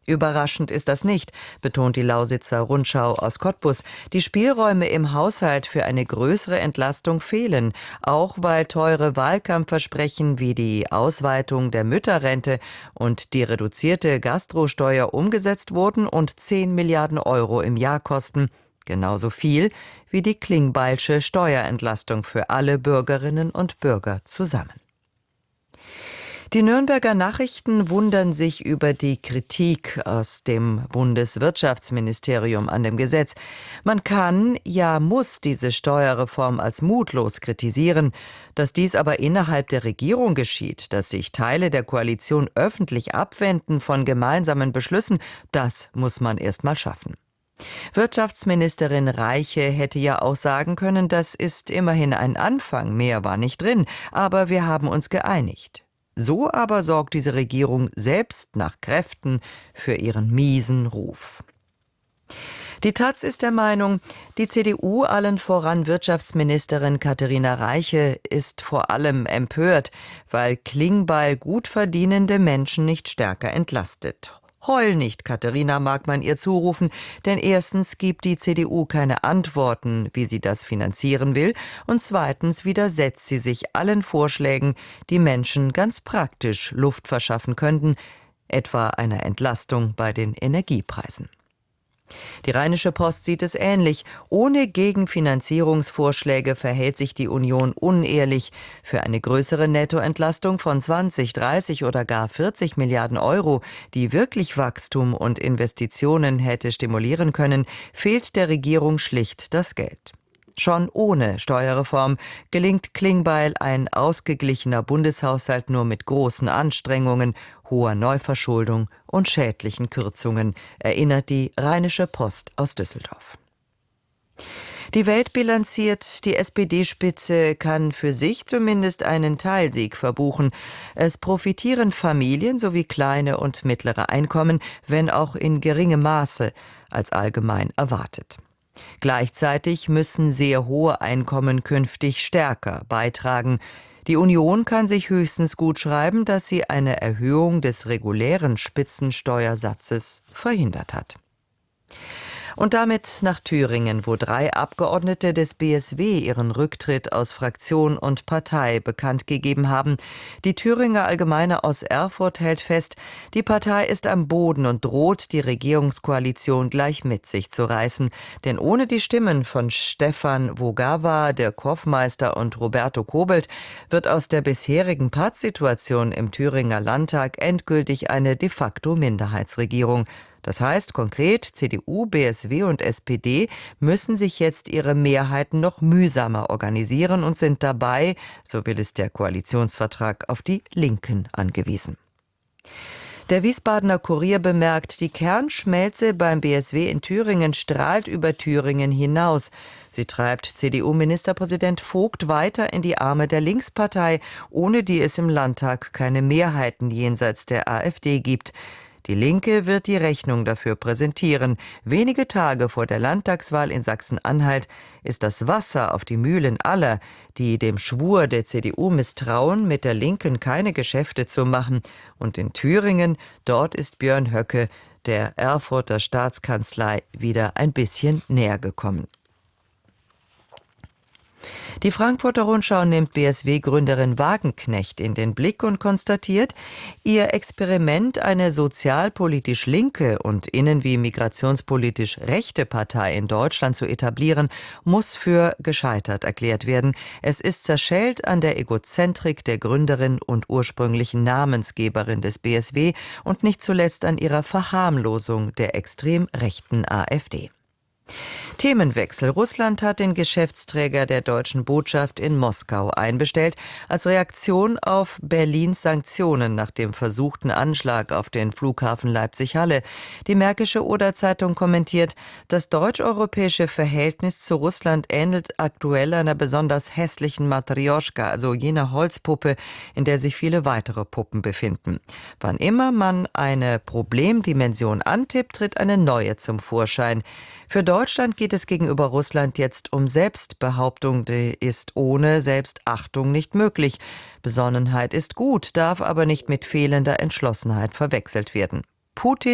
Überraschend ist das nicht, betont die Lausitzer Rundschau aus Cottbus. Die Spielräume im Haushalt für eine größere Entlastung fehlen, auch weil teure Wahlkampfversprechen wie die Ausweitung der Mütterrente und die reduzierte Gastrosteuer umgesetzt wurden und 10 Milliarden Euro im Jahr kosten. Genauso viel wie die Klingbeilsche Steuerentlastung für alle Bürgerinnen und Bürger zusammen. Die Nürnberger Nachrichten wundern sich über die Kritik aus dem Bundeswirtschaftsministerium an dem Gesetz. Man kann, ja muss diese Steuerreform als mutlos kritisieren. Dass dies aber innerhalb der Regierung geschieht, dass sich Teile der Koalition öffentlich abwenden von gemeinsamen Beschlüssen, das muss man erst mal schaffen. Wirtschaftsministerin Reiche hätte ja auch sagen können, das ist immerhin ein Anfang, mehr war nicht drin, aber wir haben uns geeinigt. So aber sorgt diese Regierung selbst nach Kräften für ihren miesen Ruf. Die taz ist der Meinung, die CDU, allen voran Wirtschaftsministerin Katharina Reiche, ist vor allem empört, weil Klingbeil gut verdienende Menschen nicht stärker entlastet. Heul nicht, Katharina, mag man ihr zurufen, denn erstens gibt die CDU keine Antworten, wie sie das finanzieren will, und zweitens widersetzt sie sich allen Vorschlägen, die Menschen ganz praktisch Luft verschaffen könnten, etwa einer Entlastung bei den Energiepreisen. Die Rheinische Post sieht es ähnlich. Ohne Gegenfinanzierungsvorschläge verhält sich die Union unehrlich. Für eine größere Nettoentlastung von 20, 30 oder gar 40 Milliarden Euro, die wirklich Wachstum und Investitionen hätte stimulieren können, fehlt der Regierung schlicht das Geld. Schon ohne Steuerreform gelingt Klingbeil ein ausgeglichener Bundeshaushalt nur mit großen Anstrengungen, hoher Neuverschuldung und schädlichen Kürzungen, erinnert die Rheinische Post aus Düsseldorf. Die Welt bilanziert, die SPD-Spitze kann für sich zumindest einen Teilsieg verbuchen. Es profitieren Familien sowie kleine und mittlere Einkommen, wenn auch in geringem Maße als allgemein erwartet. Gleichzeitig müssen sehr hohe Einkommen künftig stärker beitragen. Die Union kann sich höchstens gutschreiben, dass sie eine Erhöhung des regulären Spitzensteuersatzes verhindert hat. Und damit nach Thüringen, wo 3 Abgeordnete des BSW ihren Rücktritt aus Fraktion und Partei bekannt gegeben haben. Die Thüringer Allgemeine aus Erfurt hält fest, die Partei ist am Boden und droht, die Regierungskoalition gleich mit sich zu reißen. Denn ohne die Stimmen von Stefan Vogawa, Dirk Hoffmeister und Roberto Kobelt wird aus der bisherigen Pattsituation im Thüringer Landtag endgültig eine de facto Minderheitsregierung. Das heißt konkret, CDU, BSW und SPD müssen sich jetzt ihre Mehrheiten noch mühsamer organisieren und sind dabei, so will es der Koalitionsvertrag, auf die Linken angewiesen. Der Wiesbadener Kurier bemerkt, die Kernschmelze beim BSW in Thüringen strahlt über Thüringen hinaus. Sie treibt CDU-Ministerpräsident Vogt weiter in die Arme der Linkspartei, ohne die es im Landtag keine Mehrheiten jenseits der AfD gibt. Die Linke wird die Rechnung dafür präsentieren. Wenige Tage vor der Landtagswahl in Sachsen-Anhalt ist das Wasser auf die Mühlen aller, die dem Schwur der CDU misstrauen, mit der Linken keine Geschäfte zu machen. Und in Thüringen, dort ist Björn Höcke, der Erfurter Staatskanzlei, wieder ein bisschen näher gekommen. Die Frankfurter Rundschau nimmt BSW-Gründerin Wagenknecht in den Blick und konstatiert, ihr Experiment, eine sozialpolitisch linke und innen- wie migrationspolitisch rechte Partei in Deutschland zu etablieren, muss für gescheitert erklärt werden. Es ist zerschellt an der Egozentrik der Gründerin und ursprünglichen Namensgeberin des BSW und nicht zuletzt an ihrer Verharmlosung der extrem rechten AfD. Themenwechsel. Russland hat den Geschäftsträger der deutschen Botschaft in Moskau einbestellt, als Reaktion auf Berlins Sanktionen nach dem versuchten Anschlag auf den Flughafen Leipzig-Halle. Die Märkische Oder-Zeitung kommentiert, das deutsch-europäische Verhältnis zu Russland ähnelt aktuell einer besonders hässlichen Matrjoschka, also jener Holzpuppe, in der sich viele weitere Puppen befinden. Wann immer man eine Problemdimension antippt, tritt eine neue zum Vorschein. Für Deutschland geht es gegenüber Russland jetzt um Selbstbehauptung, die ist ohne Selbstachtung nicht möglich. Besonnenheit ist gut, darf aber nicht mit fehlender Entschlossenheit verwechselt werden. Putin